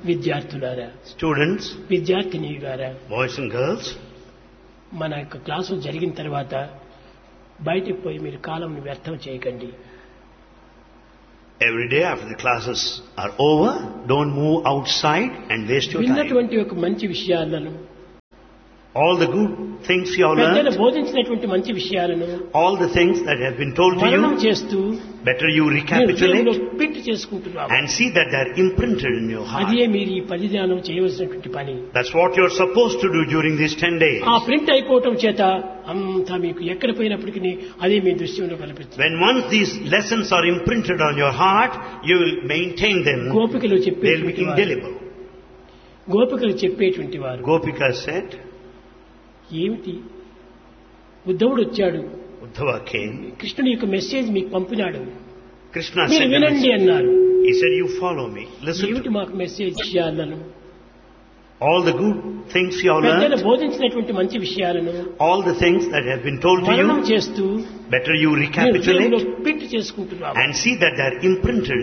విద్యార్థులారా, Students, విద్యార్థినీయులారా, boys and girls, మన యొక్క క్లాసులు జరిగిన తర్వాత బయటికి పోయి మీరు కాలంను వ్యర్థం చేయకండి. every day after the classes are over, don't move outside and waste your time. విన్నటువంటి ఒక మంచి విషయాలను, All the good things you have పెద్దలు learned, బోధించినటువంటి మంచి విషయాలను all the things that have been told to మననం you, చేస్తూ better you మీరు recapitulate హృదయంలో ప్రింట్ చేసుకుంటున్నాము. and see that they are imprinted in your heart. అదే మీరు ఈ పరిధానం చేయవలసినటువంటి పని. That's what you're supposed to do during these 10 days. ఆ ప్రింట్ అయిపోవటం చేత అంతా మీకు ఎక్కడ పోయినప్పటికీ అదే మీ దృశ్యంలో కనిపిస్తుంది. When once these lessons are imprinted on your heart, you will maintain them. గోపికలు They'll be చెప్పేటువంటి వారు, indelible. గోపికలు చెప్పేటువంటి వారు Gopika said, ఏమిటి, ఉద్ధవుడు వచ్చాడు, Uddhava came, కృష్ణుని యొక్క మెసేజ్ మీకు పంపినాడు, Krishna మీరు said, వినండి అన్నారు. he said, you follow me, listen ఏమిటి to me. మాకు మెసేజ్ విషయాలను, All the good things you have పెద్దలు learned, బోధించినటువంటి మంచి విషయాలను all the things that have been told to మననం you, చేస్తూ better you మీరు హృదయంలో recapitulate ప్రింట్ చేసుకుంటున్నాము. and see that they are imprinted